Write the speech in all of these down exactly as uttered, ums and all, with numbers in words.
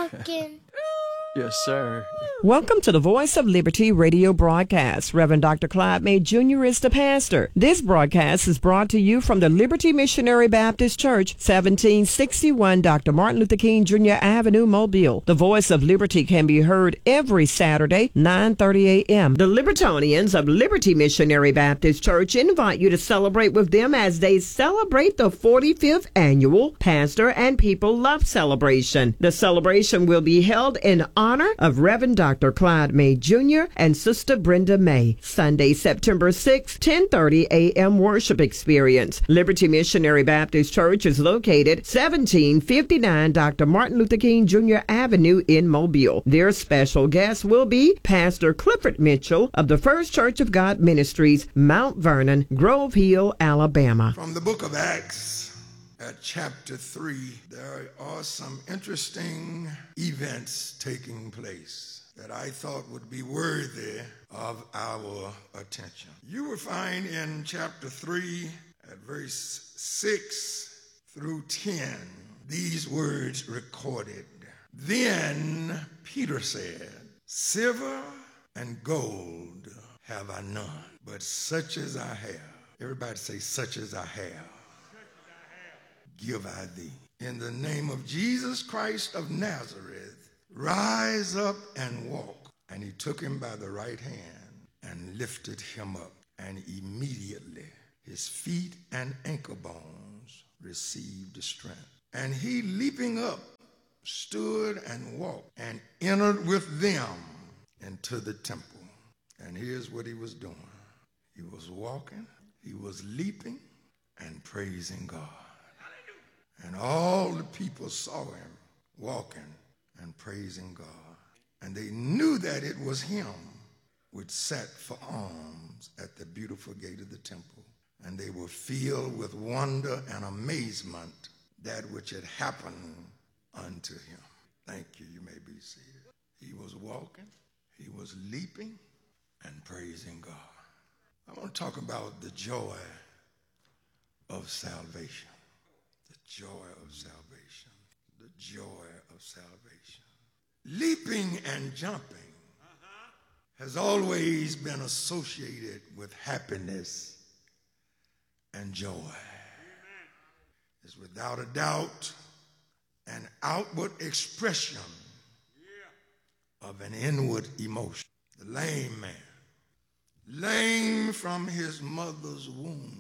talking. Yes, sir. Welcome to the Voice of Liberty radio broadcast. Reverend Doctor Clyde May Junior is the pastor. This broadcast is brought to you from the Liberty Missionary Baptist Church, seventeen sixty-one Doctor Martin Luther King Junior Avenue, Mobile. The Voice of Liberty can be heard every Saturday, nine thirty a.m. The Libertonians of Liberty Missionary Baptist Church invite you to celebrate with them as they celebrate the forty-fifth annual Pastor and People Love Celebration. The celebration will be held in honor of Reverend Doctor Clyde May Junior and Sister Brenda May. Sunday, September sixth, ten thirty a.m. worship experience. Liberty Missionary Baptist Church is located seventeen fifty-nine Doctor Martin Luther King Junior Avenue in Mobile. Their special guest will be Pastor Clifford Mitchell of the First Church of God Ministries, Mount Vernon, Grove Hill, Alabama. From the book of Acts, at chapter three, there are some interesting events taking place that I thought would be worthy of our attention. You will find in chapter three, at verse six through ten, these words recorded. Then Peter said, "Silver and gold have I none, but such as I have." Everybody say, "Such as I have, give I thee. In the name of Jesus Christ of Nazareth, rise up and walk." And he took him by the right hand and lifted him up. And immediately his feet and ankle bones received strength. And he, leaping up, stood and walked and entered with them into the temple. And here's what he was doing. He was walking, he was leaping and praising God. And all the people saw him walking and praising God. And they knew that it was him which sat for alms at the beautiful gate of the temple. And they were filled with wonder and amazement that which had happened unto him. Thank you. You may be seated. He was walking, he was leaping and praising God. I want to talk about the joy of salvation. The joy of salvation. The joy of salvation. Leaping and jumping uh-huh. has always been associated with happiness and joy. Amen. It's without a doubt an outward expression yeah. of an inward emotion. The lame man, lame from his mother's womb,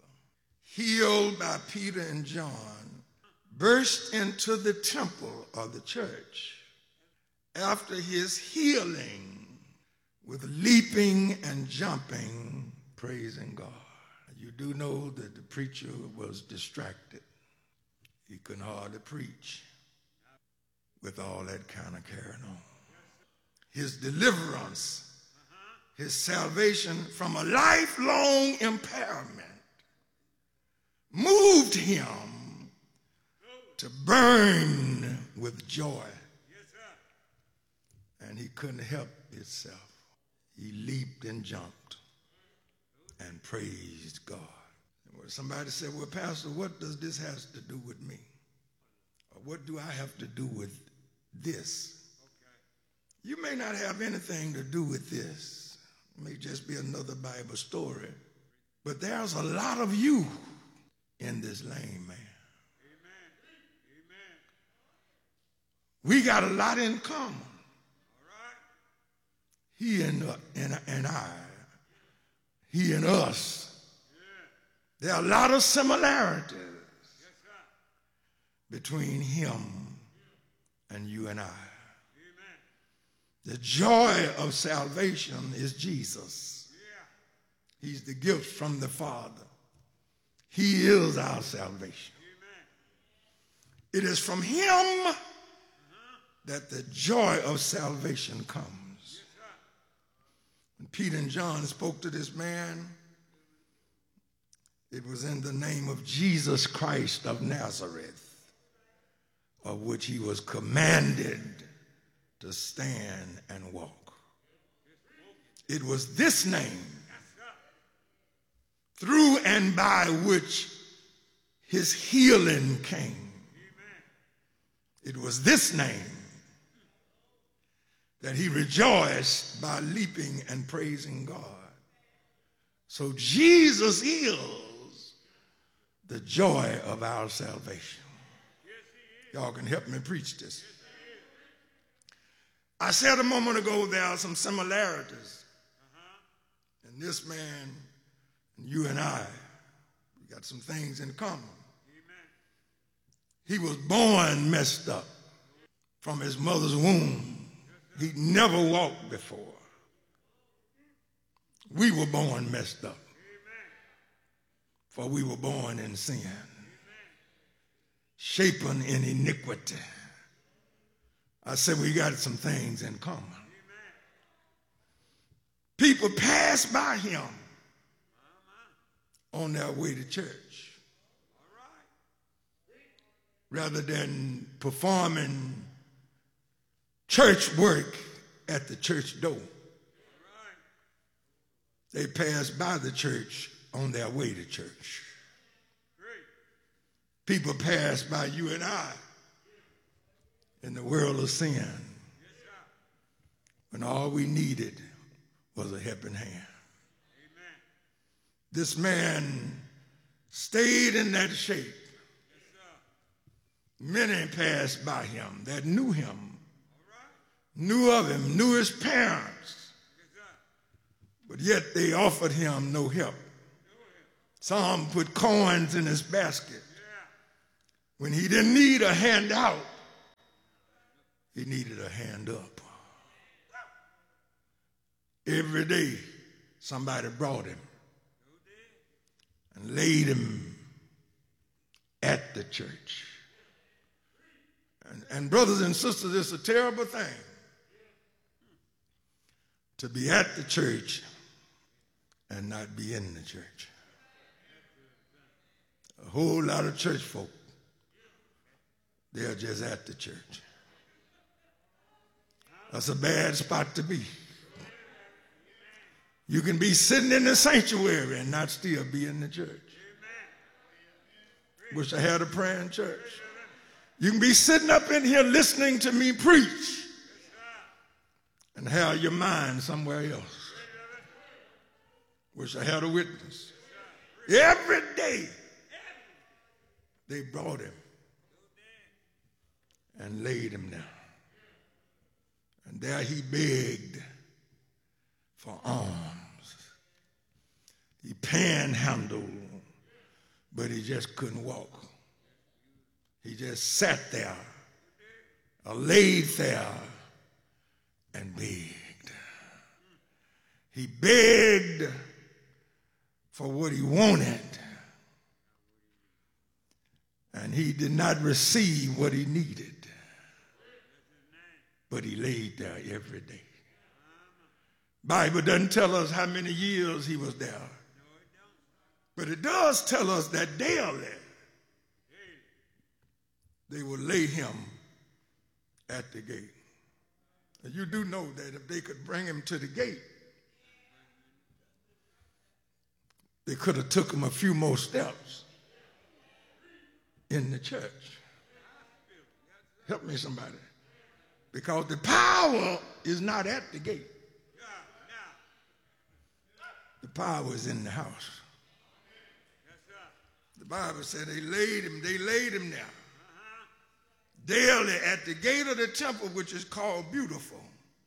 healed by Peter and John, burst into the temple of the church after his healing with leaping and jumping, praising God. You do know that the preacher was distracted. He couldn't hardly preach with all that kind of carrying on. His deliverance, his salvation from a lifelong impairment moved him to burn with joy. Yes, sir. And he couldn't help himself. He leaped and jumped and praised God. And somebody said, "Well, Pastor, what does this have to do with me? Or what do I have to do with this?" Okay. You may not have anything to do with this. It may just be another Bible story. But there's a lot of you in this lame man. Amen. Amen. We got a lot in common. All right. He and, uh, and, and I. He and us. Yeah. There are a lot of similarities yes, between him and you and I. Amen. The joy of salvation is Jesus. Yeah. He's the gift from the Father. He is our salvation. Amen. It is from him uh-huh. that the joy of salvation comes. Yes, when Peter and John spoke to this man, it was in the name of Jesus Christ of Nazareth, of which he was commanded to stand and walk. It was this name through and by which his healing came. Amen. It was this name that he rejoiced by leaping and praising God. So Jesus is the joy of our salvation. Y'all can help me preach this. I said a moment ago there are some similarities. And this man, and you and I, we got some things in common. He was born messed up from his mother's womb. He'd never walked before. We were born messed up, for we were born in sin, shapen in iniquity. I said we got some things in common. People pass by him on their way to church rather than performing church work at the church door. They pass by the church on their way to church. People pass by you and I in the world of sin when all we needed was a helping hand. Amen. This man stayed in that shape. Yes, many passed by him that knew him, right, knew of him, knew his parents, yes, but yet they offered him no help. Some put coins in his basket. When he didn't need a handout, he needed a hand up. Every day, somebody brought him and laid him at the church. And, and brothers and sisters, it's a terrible thing to be at the church and not be in the church. A whole lot of church folk, they're just at the church. That's a bad spot to be. You can be sitting in the sanctuary and not still be in the church. Wish I had a praying church. You can be sitting up in here listening to me preach and have your mind somewhere else. Wish I had a witness. Every day they brought him and laid him down. And there he begged for alms. He panhandled, but he just couldn't walk. He just sat there, or laid there, and begged. He begged for what he wanted, and he did not receive what he needed. But he laid there every day. Bible doesn't tell us how many years he was there. But it does tell us that daily they would lay him at the gate. And you do know that if they could bring him to the gate, they could have took him a few more steps in the church. Help me, somebody. Because the power is not at the gate. The power is in the house. The Bible said they laid him, they laid him there. Daily at the gate of the temple, which is called Beautiful,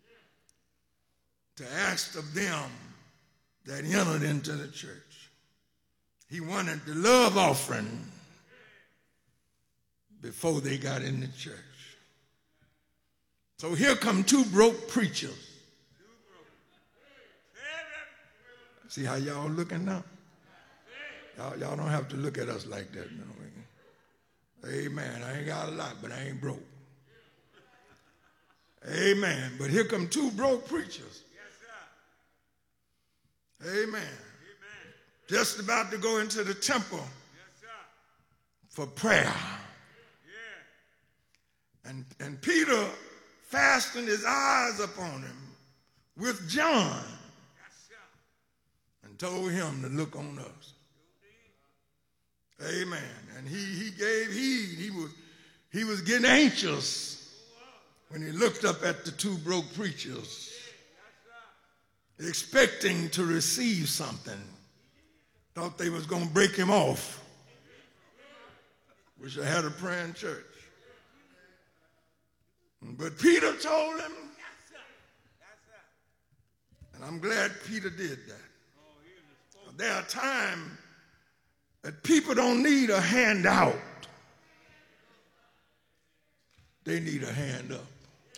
to ask of them that entered into the church. He wanted the love offering before they got in the church. So here come two broke preachers. See how y'all looking now? Y'all, y'all don't have to look at us like that. No. Amen. I ain't got a lot, but I ain't broke. Amen. But here come two broke preachers. Amen. Just about to go into the temple for prayer. And, and Peter fastened his eyes upon him with John and told him to look on us. Amen. And he, he gave heed. He was, he was getting anxious when he looked up at the two broke preachers, expecting to receive something, thought they was going to break him off. Wish I had a praying church. But Peter told him, and I'm glad Peter did that. There are times that people don't need a handout. They need a hand up.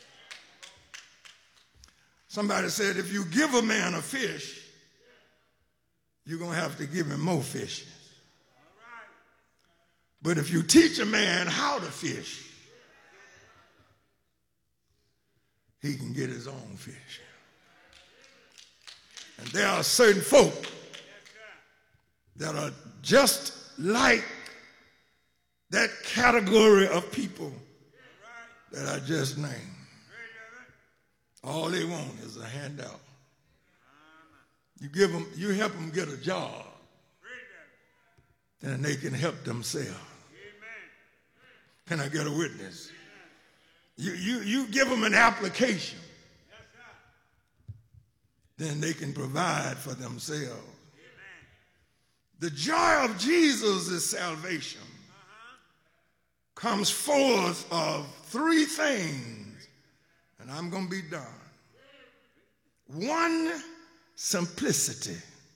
Somebody said, if you give a man a fish, you're going to have to give him more fish. But if you teach a man how to fish, he can get his own fish. And there are certain folk that are just like that category of people that I just named. All they want is a handout. You give them, you help them get a job, then they can help themselves. Can I get a witness? You, you, you give them an application, then they can provide for themselves. The joy of Jesus is salvation. Comes forth of three things, and I'm going to be done. One, simplicity.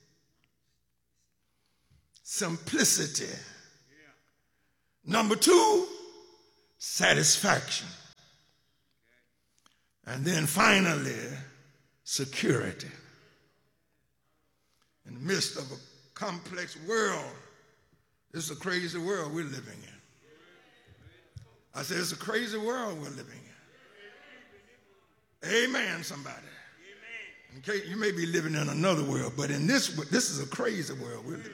Simplicity. Number two, satisfaction. And then finally, security. In the midst of a complex world, it's a crazy world we're living in. I said, it's a crazy world we're living in. Amen, somebody. In case, you may be living in another world, but in this, this is a crazy world we're living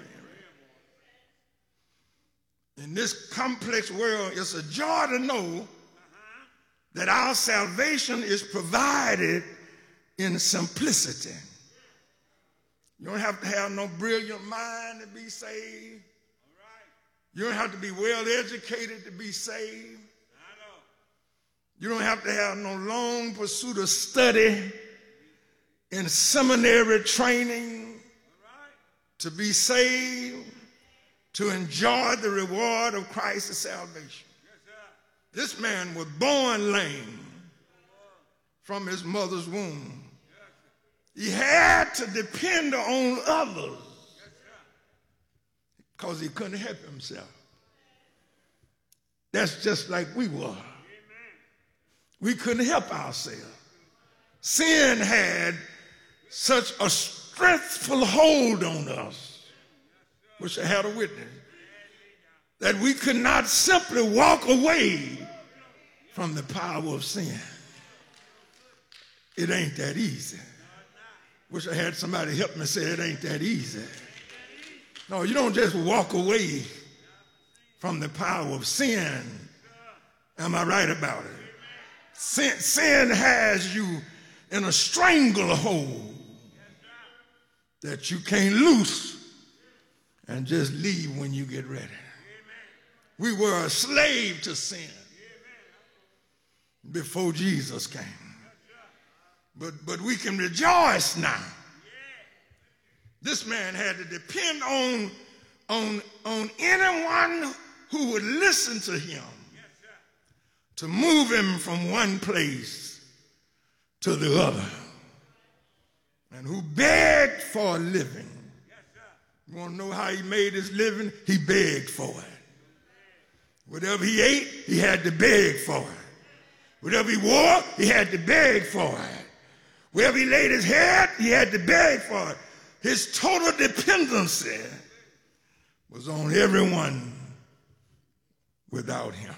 in. In this complex world, it's a joy to know that our salvation is provided in simplicity. You don't have to have no brilliant mind to be saved. You don't have to be well educated to be saved. You don't have to have no long pursuit of study in seminary training to be saved, to enjoy the reward of Christ's salvation. This man was born lame from his mother's womb. He had to depend on others because he couldn't help himself. That's just like we were. We couldn't help ourselves. Sin had such a strengthful hold on us, which I had a witness, that we could not simply walk away from the power of sin. It ain't that easy. Wish I had somebody help me say it ain't that easy. No, you don't just walk away from the power of sin. Am I right about it? Sin, sin has you in a stranglehold that you can't loose and just leave when you get ready. We were a slave to sin before Jesus came. But, but we can rejoice now. This man had to depend on, on, on anyone who would listen to him to move him from one place to the other, and who begged for a living. You want to know how he made his living? He begged for it. Whatever he ate, he had to beg for it. Whatever he wore, he had to beg for it. Wherever he laid his head, he had to beg for it. His total dependency was on everyone without him.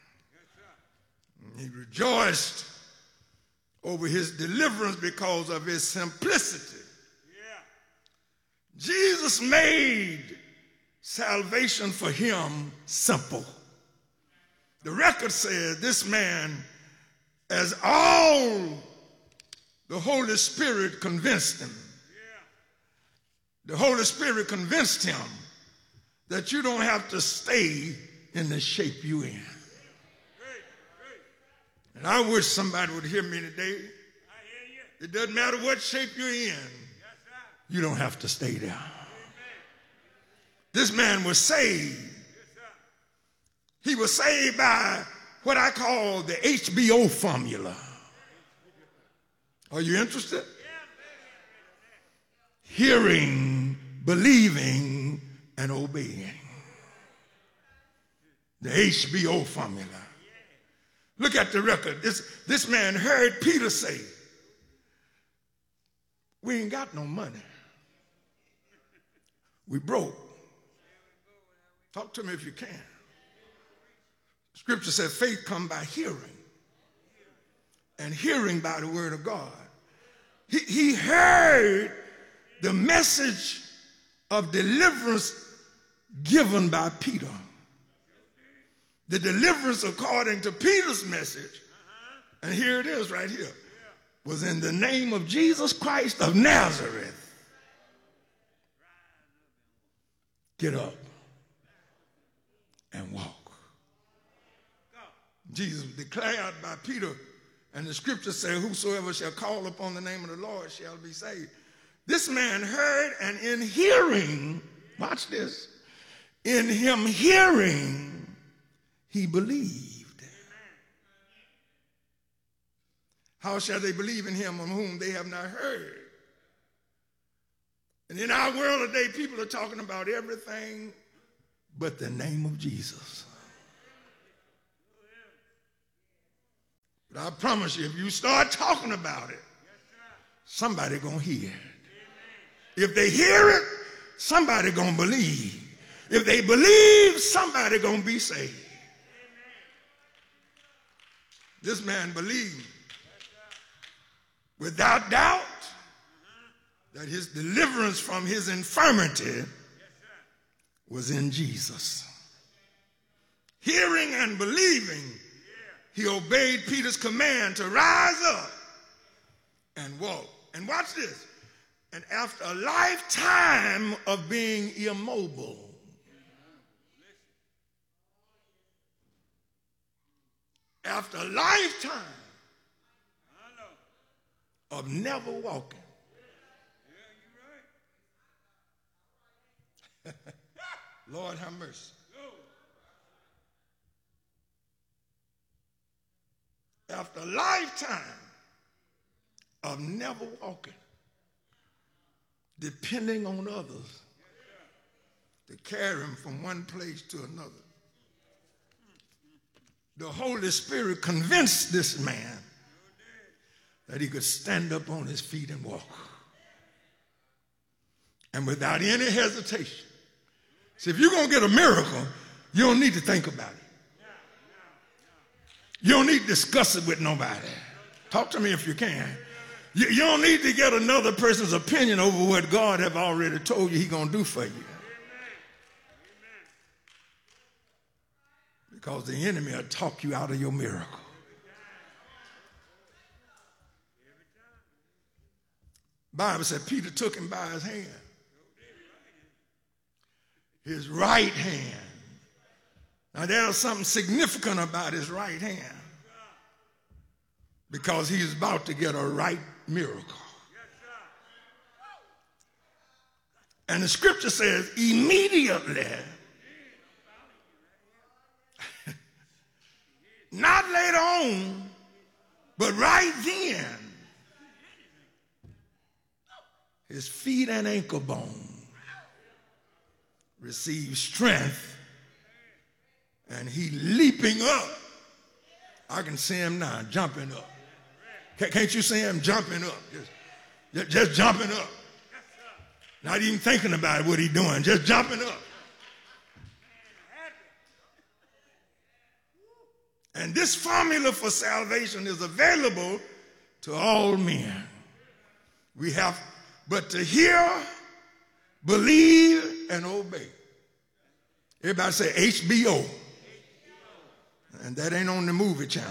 He rejoiced over his deliverance because of his simplicity. Yeah. Jesus made salvation for him simple. The record says this man, as all the Holy Spirit convinced him, yeah. the Holy Spirit convinced him that you don't have to stay in the shape you're in. And I wish somebody would hear me today. It doesn't matter what shape you're in. You don't have to stay there. This man was saved. He was saved by what I call the H B O formula. Are you interested? Hearing, believing, and obeying. The H B O formula. Look at the record. This, this man heard Peter say, we ain't got no money. We broke. Talk to me if you can. Scripture says faith comes by hearing, and hearing by the word of God. He, he heard the message of deliverance given by Peter. The deliverance according to Peter's message, and here it is right here, was in the name of Jesus Christ of Nazareth. Get up and walk. Jesus declared by Peter, and the scripture says, whosoever shall call upon the name of the Lord shall be saved. This man heard, and in hearing, watch this, in him hearing, he believed. How shall they believe in him of whom they have not heard? And in our world today, people are talking about everything but the name of Jesus. But I promise you, if you start talking about it, somebody gonna hear it. If they hear it, somebody gonna believe. If they believe, somebody gonna be saved. This man believed without doubt that his deliverance from his infirmity was in Jesus. Hearing and believing, he obeyed Peter's command to rise up and walk. And watch this. And after a lifetime of being immobile, after a lifetime of never walking, Lord have mercy. After a lifetime of never walking, depending on others to carry him from one place to another, the Holy Spirit convinced this man that he could stand up on his feet and walk. And without any hesitation. See, if you're going to get a miracle, you don't need to think about it. You don't need to discuss it with nobody. Talk to me if you can. You, you don't need to get another person's opinion over what God have already told you he's going to do for you. Because the enemy will talk you out of your miracle. Bible said Peter took him by his hand. His right hand. Now there's something significant about his right hand. Because he's about to get a right miracle. And the scripture says immediately, not later on, but right then, his feet and ankle bone received strength, and he leaping up. I can see him now, jumping up. Can't you see him jumping up? Just, just, just jumping up. Not even thinking about what he's doing, just jumping up. And this formula for salvation is available to all men. We have but to hear, believe, and obey. Everybody say H B O. And that ain't on the movie channel.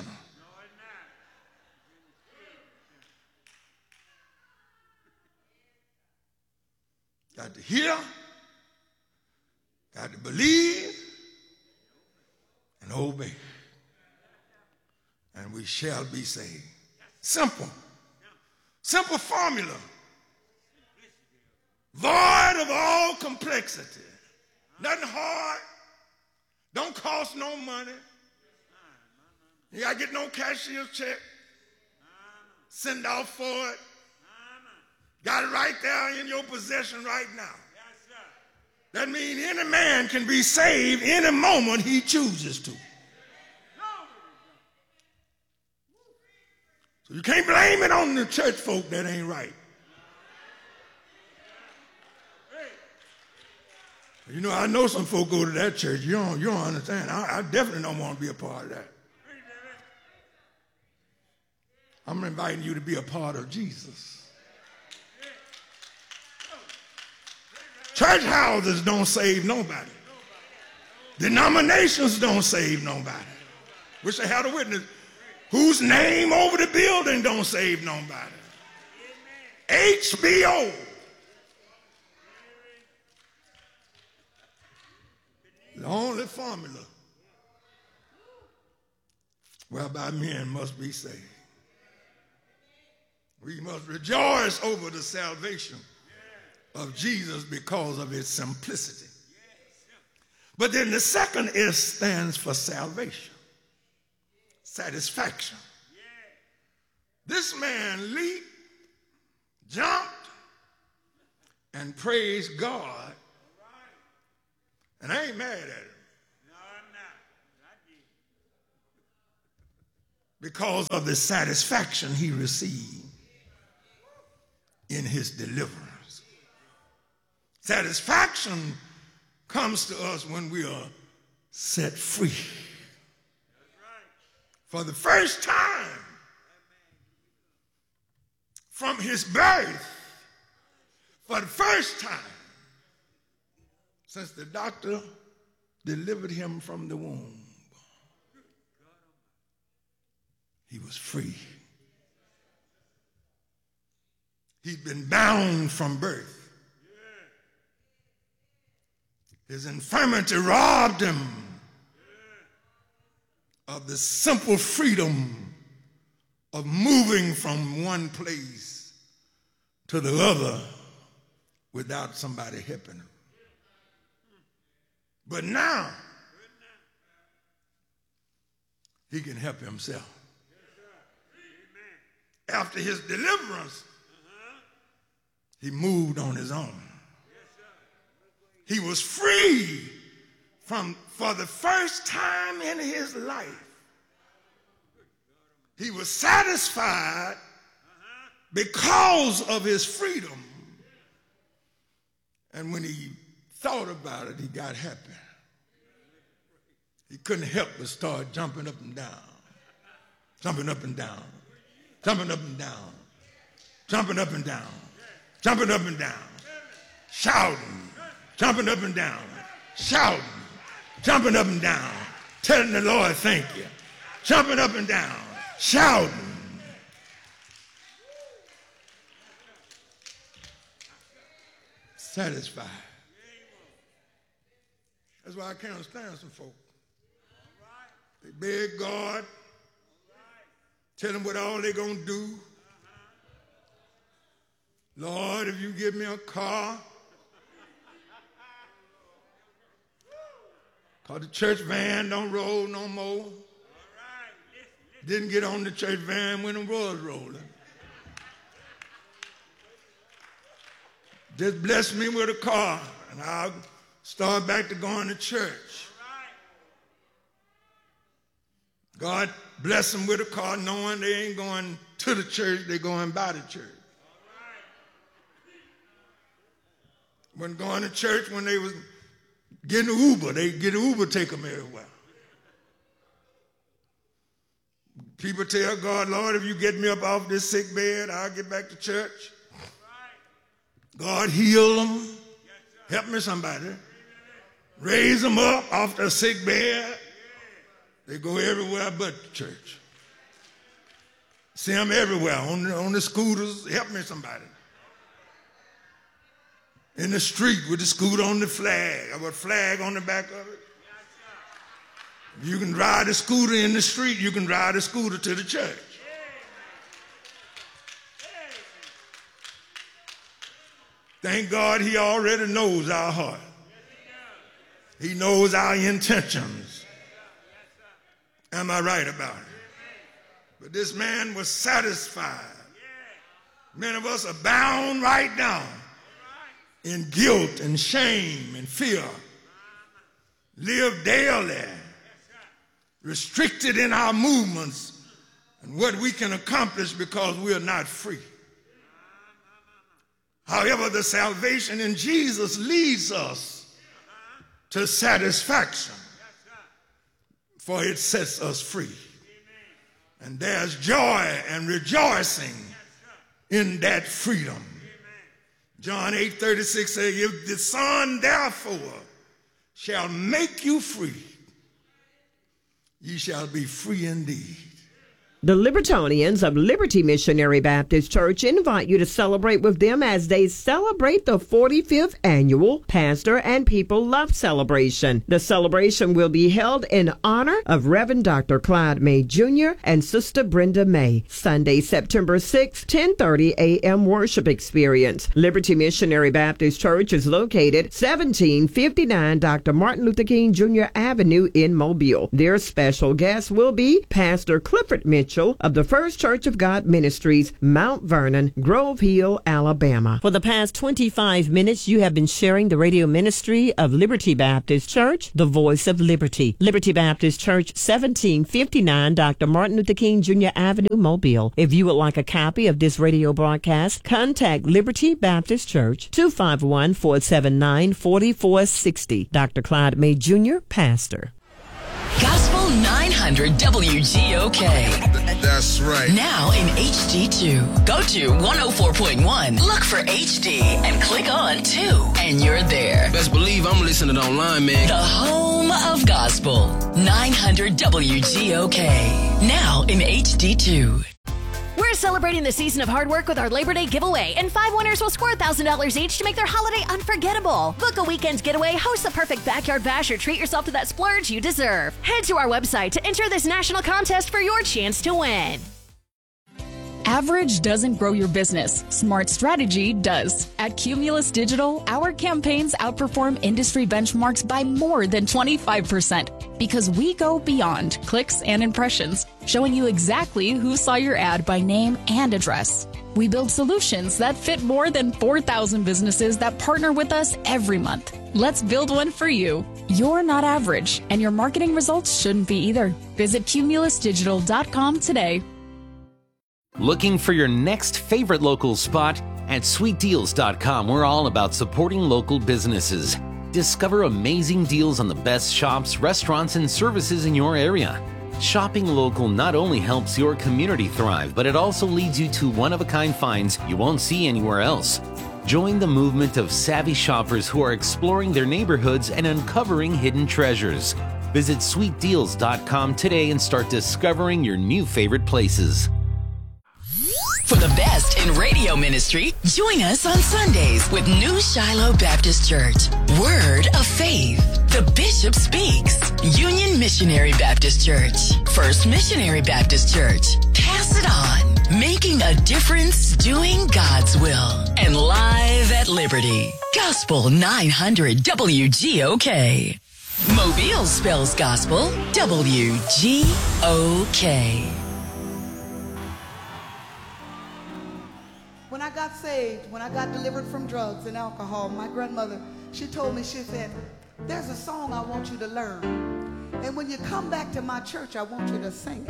Got to hear, got to believe, and obey. And we shall be saved. Simple. Simple formula. Void of all complexity. Nothing hard. Don't cost no money. You got to get no cashier's check. Send off for it. Got it right there in your possession right now. That means any man can be saved any moment he chooses to. So you can't blame it on the church folk that ain't right. You know, I know some folk go to that church. You don't, you don't understand. I, I definitely don't want to be a part of that. I'm inviting you to be a part of Jesus. Church houses don't save nobody. Denominations don't save nobody. Wish I had a witness. Whose name over the building don't save nobody. H B O. The only formula whereby men must be saved. We must rejoice over the salvation of Jesus because of its simplicity. But then the second S stands for salvation. Satisfaction. This man leaped, jumped, and praised God. And I ain't mad at him. Because of the satisfaction he received in his deliverance. Satisfaction comes to us when we are set free. For the first time from his birth, for the first time since the doctor delivered him from the womb, he was free. He'd been bound from birth. His infirmity robbed him of the simple freedom of moving from one place to the other without somebody helping him. But now, he can help himself. After his deliverance, he moved on his own. He was free from, for the first time in his life, he was satisfied because of his freedom. And when he thought about it, he got happy. He couldn't help but start jumping up and down, jumping up and down, jumping up and down, jumping up and down, jumping up and down, shouting, jumping up and down, shouting, jumping up and down, telling the Lord thank you, jumping up and down, shouting. Satisfied. That's why I can't understand some folk. They beg God, tell them what all they're going to do. Lord, if you give me a car, because the church van don't roll no more. Didn't get on the church van when it was rolling. Just bless me with a car, and I'll start back to going to church. God bless them with a car, knowing they ain't going to the church, they're going by the church. When going to church, when they was getting Uber, they get an Uber, take them everywhere. People tell God, Lord, if you get me up off this sick bed, I'll get back to church. God heal them. Help me somebody. Raise them up off the sick bed. They go everywhere but church. See them everywhere, on the, on the scooters. Help me somebody. In the street with the scooter on the flag, or a flag on the back of it. You can ride a scooter in the street. You can ride a scooter to the church. Thank God he already knows our heart. He knows our intentions. Am I right about it? But this man was satisfied. Many of us are bound right now in guilt and shame and fear. Live daily, restricted in our movements and what we can accomplish because we are not free. However, the salvation in Jesus leads us to satisfaction, for it sets us free. And there's joy and rejoicing in that freedom. John eight thirty-six says, if the Son therefore shall make you free, ye shall be free indeed. The Libertonians of Liberty Missionary Baptist Church invite you to celebrate with them as they celebrate the forty-fifth annual Pastor and People Love Celebration. The celebration will be held in honor of Reverend Doctor Clyde May Junior and Sister Brenda May. Sunday, September sixth, ten thirty a.m. worship experience. Liberty Missionary Baptist Church is located seventeen fifty-nine Doctor Martin Luther King Junior Avenue in Mobile. Their special guest will be Pastor Clifford Mitchell of the First Church of God Ministries, Mount Vernon, Grove Hill, Alabama. For the past twenty-five minutes, you have been sharing the radio ministry of Liberty Baptist Church, the voice of liberty. Liberty Baptist Church, seventeen fifty-nine Doctor Martin Luther King Junior Avenue, Mobile. If you would like a copy of this radio broadcast, contact Liberty Baptist Church, two five one, four seven nine, four four six zero. Doctor Clyde May Junior, Pastor. Gospel nine hundred W G O K. That's right. Now in H D two. Go to one oh four point one, look for H D, and click on two, and you're there. Best believe I'm listening online, man. The home of gospel, nine hundred W G O K. Now in H D two. We're celebrating the season of hard work with our Labor Day giveaway, and five winners will score one thousand dollars each to make their holiday unforgettable. Book a weekend's getaway, host the perfect backyard bash, or treat yourself to that splurge you deserve. Head to our website to enter this national contest for your chance to win. Average doesn't grow your business. Smart strategy does. At Cumulus Digital, our campaigns outperform industry benchmarks by more than twenty-five percent because we go beyond clicks and impressions, showing you exactly who saw your ad by name and address. We build solutions that fit more than four thousand businesses that partner with us every month. Let's build one for you. You're not average, and your marketing results shouldn't be either. Visit cumulus digital dot com today. Looking for your next favorite local spot? At sweet deals dot com, we're all about supporting local businesses. Discover amazing deals on the best shops, restaurants, and services in your area. Shopping local not only helps your community thrive, but it also leads you to one-of-a-kind finds you won't see anywhere else. Join the movement of savvy shoppers who are exploring their neighborhoods and uncovering hidden treasures. Visit sweet deals dot com today and start discovering your new favorite places. For the best in radio ministry, join us on Sundays with New Shiloh Baptist Church. Word of Faith. The Bishop Speaks. Union Missionary Baptist Church. First Missionary Baptist Church. Pass it on. Making a difference, doing God's will. And live at Liberty. Gospel nine hundred W G O K. Mobile spells gospel W G O K. When I got saved, when I got delivered from drugs and alcohol, my grandmother, she told me, she said, there's a song I want you to learn. And when you come back to my church, I want you to sing it.